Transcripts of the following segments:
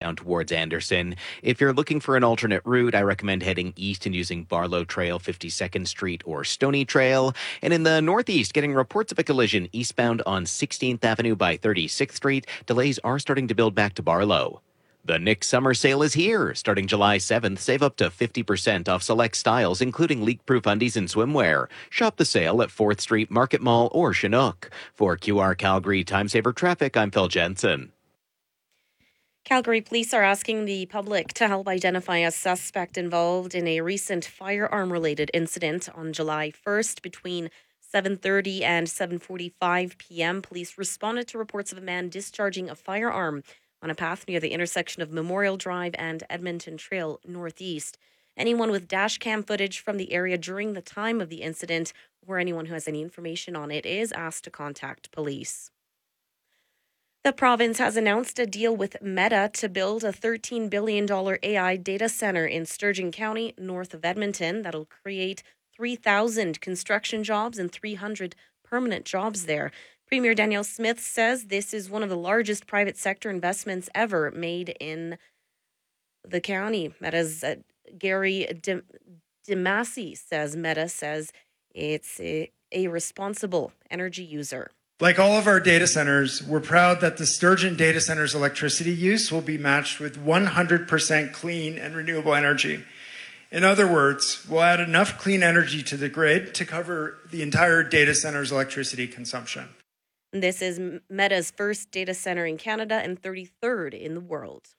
eastbound towards Anderson. If you're looking for an alternate route, I recommend heading east and using Barlow Trail, 52nd Street, or Stony Trail. And in the northeast, getting reports of a collision eastbound on 16th Avenue by 36th Street. Delays are starting to build back to Barlow. The Nick Summer Sale is here. Starting July 7th, save up to 50% off select styles, including leak-proof undies and swimwear. Shop the sale at 4th Street, Market Mall, or Chinook. For QR Calgary Time Saver Traffic, I'm Phil Jensen. Calgary police are asking the public to help identify a suspect involved in a recent firearm-related incident on July 1st between 7:30 and 7:45 p.m. Police responded to reports of a man discharging a firearm on a path near the intersection of Memorial Drive and Edmonton Trail Northeast. Anyone with dash cam footage from the area during the time of the incident or anyone who has any information on it is asked to contact police. The province has announced a deal with Meta to build a $13 billion AI data center in Sturgeon County, north of Edmonton, that'll create 3,000 construction jobs and 300 permanent jobs there. Premier Danielle Smith says this is one of the largest private sector investments ever made in the county. Meta's Gary DeMasi says Meta says it's a responsible energy user. Like all of our data centers, we're proud that the Sturgeon Data Center's electricity use will be matched with 100% clean and renewable energy. In other words, we'll add enough clean energy to the grid to cover the entire data center's electricity consumption. This is Meta's first data center in Canada and 33rd in the world.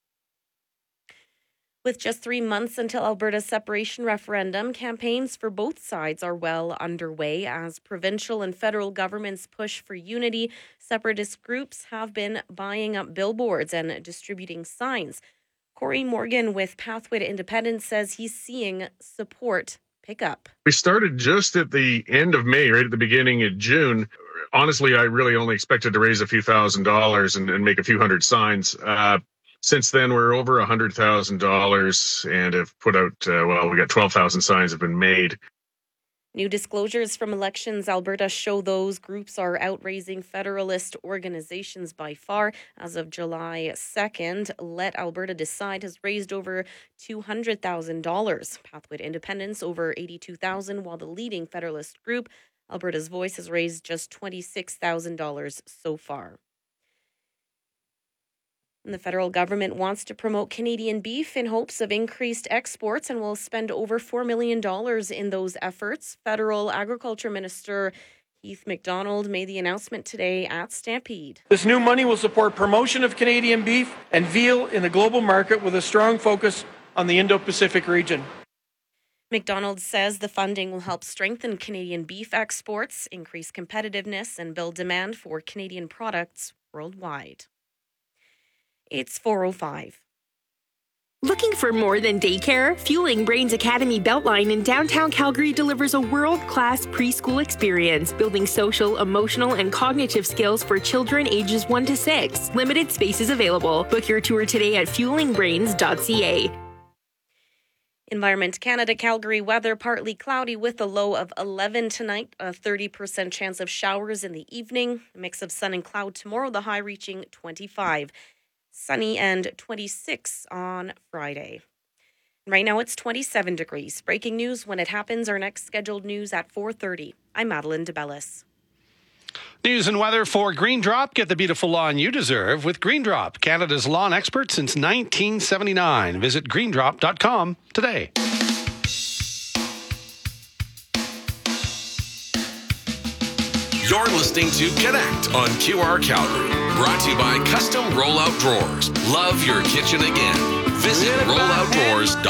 With just 3 months until Alberta's separation referendum, campaigns for both sides are well underway as provincial and federal governments push for unity. Separatist groups have been buying up billboards and distributing signs. Corey Morgan with Pathway to Independence says he's seeing support pick up. We started just at the end of May, right at the beginning of June. Honestly, I really only expected to raise a few $1,000s and make a few hundred signs. Since then, we're over $100,000 and have put out, we got 12,000 signs have been made. New disclosures from Elections Alberta show those groups are outraising Federalist organizations by far. As of July 2nd, Let Alberta Decide has raised over $200,000. Pathway to Independence over $82,000, while the leading Federalist group, Alberta's Voice, has raised just $26,000 so far. And the federal government wants to promote Canadian beef in hopes of increased exports and will spend over $4 million in those efforts. Federal Agriculture Minister Heath MacDonald made the announcement today at Stampede. This new money will support promotion of Canadian beef and veal in the global market with a strong focus on the Indo-Pacific region. MacDonald says the funding will help strengthen Canadian beef exports, increase competitiveness, and build demand for Canadian products worldwide. It's 4:05. Looking for more than daycare? Fueling Brains Academy Beltline in downtown Calgary delivers a world-class preschool experience, building social, emotional, and cognitive skills for children ages 1 to 6. Limited spaces available. Book your tour today at fuelingbrains.ca. Environment Canada, Calgary weather, partly cloudy with a low of 11 tonight, a 30% chance of showers in the evening, a mix of sun and cloud tomorrow, the high reaching 25. Sunny and 26 on Friday. Right now it's 27 degrees. Breaking news when it happens. Our next scheduled news at 4:30. I'm Madeline DeBellis. News and weather for Green Drop. Get the beautiful lawn you deserve with Green Drop, Canada's lawn expert since 1979. Visit greendrop.com today. You're listening to Connect on QR Calgary. Brought to you by Custom Rollout Drawers. Love your kitchen again. Visit rolloutdrawers.ca.